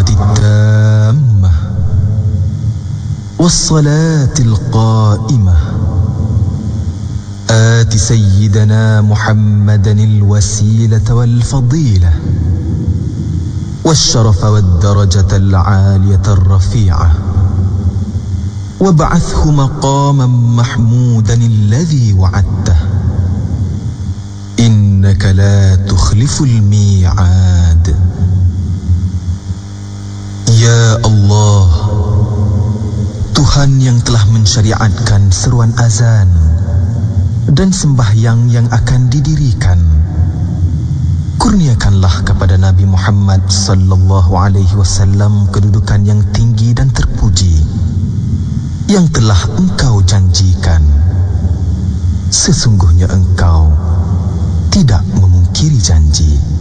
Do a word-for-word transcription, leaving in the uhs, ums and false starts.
التامة والصلاة القائمة آت سيدنا محمدا الوسيلة والفضيلة والشرف والدرجة العالية الرفيعة وابعثه مقاما محمودا الذي وعدته إنك لا تخلف الميعاد. Ya Allah, Tuhan yang telah mensyariatkan seruan azan dan sembahyang yang akan didirikan, kurniakanlah kepada Nabi Muhammad sallallahu alaihi wasallam kedudukan yang tinggi dan terpuji yang telah Engkau janjikan. Sesungguhnya Engkau tidak memungkiri janji.